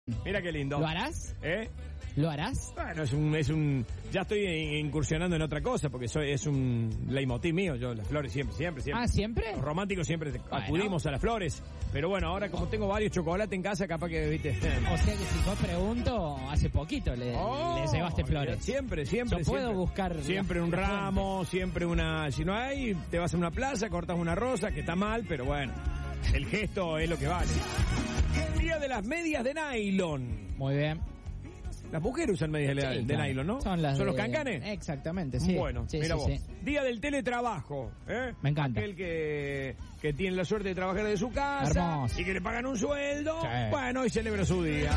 Mira qué lindo. ¿Lo harás? ¿Eh? ¿Lo harás? Bueno, ya estoy incursionando en otra cosa, porque es un leitmotiv mío, yo las flores siempre. Ah, ¿siempre? Los románticos siempre acudimos a las flores, pero bueno, ahora como tengo varios chocolates en casa, capaz que, viste. O sea que si yo pregunto, hace poquito le llevaste flores. Siempre. Yo puedo buscar siempre un ramo, siempre si no hay, te vas a una plaza, cortas una rosa, que está mal, pero bueno, el gesto es lo que vale. Día de las medias de nylon. Muy bien. Las mujeres usan medias de nylon, ¿no? ¿Son los cancanes? Exactamente, sí. Bueno, sí, mira sí, vos. Sí. Día del teletrabajo, ¿eh? Me encanta. Aquel que tiene la suerte de trabajar de su casa. Hermoso. Y que le pagan un sueldo. Sí. Bueno, hoy celebra su día.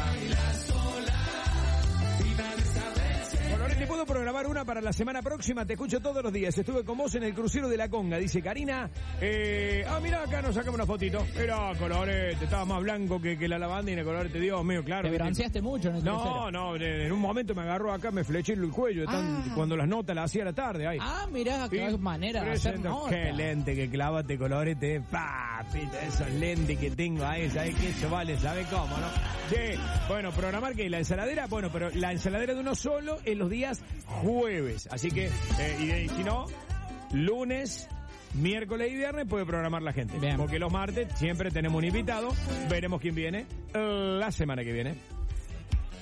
Bueno, ahora te puedo programar una para la semana próxima. Te escucho todos los días. Estuve con vos en el crucero de la Conga, dice Karina. Mira, acá nos sacamos una fotito. Era Colorete, estaba más blanco que la lavandina. Colorete, Dios mío, claro. ¿Te bronceaste mucho en el crucero? No, en un momento me agarró acá, me fleché el cuello. Cuando las notas las hacía a la tarde. Ahí. Mirá, qué manera de hacer nota. Qué lente que clavaste, Colorete. Papito, esos lentes que tengo ahí, ¿sabes qué? Eso vale, ¿sabes cómo, no? Sí, bueno, programar que la ensaladera, bueno, pero la ensaladera de uno solo en los días jueves. Así que, y si no, lunes, miércoles y viernes puede programar la gente. Bien. Porque los martes siempre tenemos un invitado. Veremos quién viene la semana que viene.